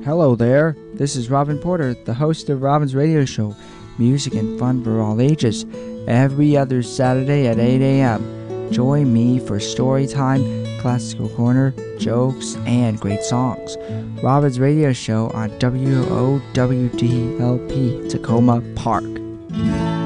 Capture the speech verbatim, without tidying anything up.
Hello there, this is Robin Porter, the host of Robin's Radio Show, music and fun for all ages, every other Saturday at eight a.m. Join me for story time, classical corner, jokes, and great songs. Robin's Radio Show on W O W D L P Tacoma Park.